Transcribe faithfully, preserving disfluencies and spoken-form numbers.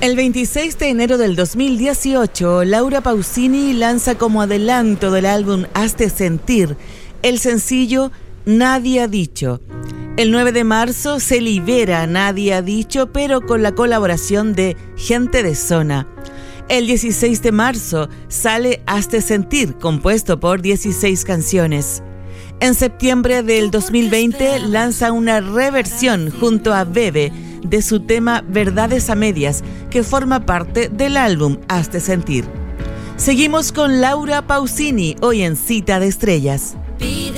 El veintiséis de enero del dos mil dieciocho, Laura Pausini lanza como adelanto del álbum Hazte Sentir el sencillo Nadie ha dicho. El nueve de marzo se libera Nadie ha dicho, pero con la colaboración de Gente de Zona. El dieciséis de marzo sale Hazte Sentir, compuesto por dieciséis canciones. En septiembre del dos mil veinte lanza una reversión junto a Bebe de su tema Verdades a Medias, que forma parte del álbum Hazte Sentir. Seguimos con Laura Pausini, hoy en Cita de Estrellas.